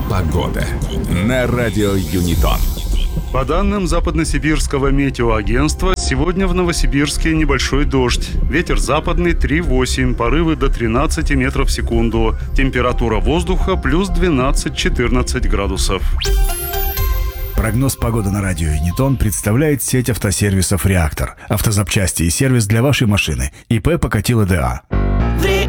Погода на радио Юнитон. По данным Западносибирского метеоагентства, сегодня в Новосибирске небольшой дождь. Ветер западный 3,8, порывы до 13 метров в секунду. Температура воздуха плюс 12-14 градусов. Прогноз погоды на радио Юнитон представляет сеть автосервисов «Реактор». Автозапчасти и сервис для вашей машины. ИП Покатило ДА.